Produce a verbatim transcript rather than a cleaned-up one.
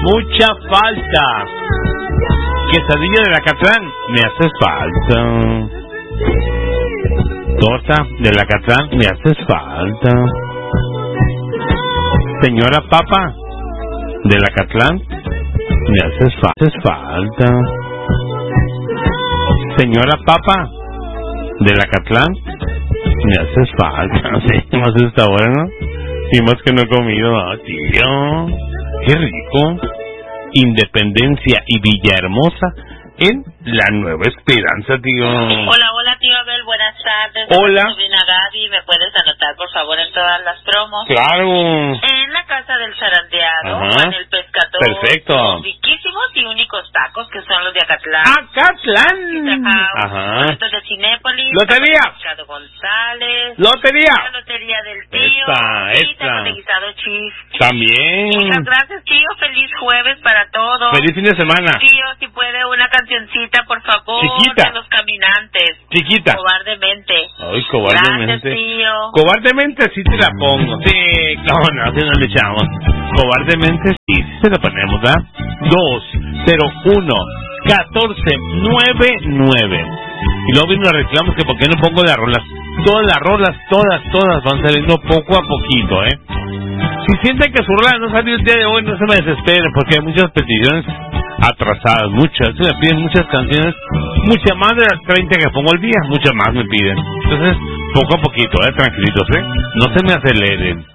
mucha falta. Quesadilla del Acatlán, me haces falta. Torta del Acatlán, me haces falta. Señora Papa del Acatlán, me haces, fa haces falta. Señora Papa del Acatlán, me haces falta. Sí, más esta hora, ¿no? Sí, más que no he comido, ah, tío. Qué rico. Independencia y Villahermosa en La Nueva Esperanza, tío. Hola, hola, tío Abel, buenas tardes. Hola. Mi sobrina Gaby, ¿me puedes anotar, por favor, en todas las promos? Claro. En la casa del zarandeado, Ajá. en el pescador. Perfecto. Riquísimos y únicos tacos que son los de Acatlán. ¡Acatlán! Ajá. Boletos de Cinépolis. Lotería. Ricardo González. Lotería. La lotería del tío. Esta, Y esta. taco de guisado chis. También. Muchas gracias, tío. Feliz jueves para todos. Feliz fin de semana. Tío, si puede una cancioncita, por favor. Chiquita. De los caminantes. Chiquita. Cobardemente. Ay, cobardemente. Gracias, tío. Cobardemente sí te la pongo. Sí, cómo no, si no le echamos. Cobardemente sí, sí se la ponemos, ¿verdad? dos cero uno catorce noventa y nueve. Y luego vienen los reclamos que por qué no pongo las rolas. Todas las rolas, todas, todas van saliendo poco a poquito, ¿eh? Si sienten que su rola no salió el día de hoy, no se me desesperen, porque hay muchas peticiones atrasadas, muchas. Se me piden muchas canciones, muchas más de las treinta que pongo al día, muchas más me piden. Entonces, poco a poquito, ¿eh? Tranquilitos, ¿eh? No se me aceleren.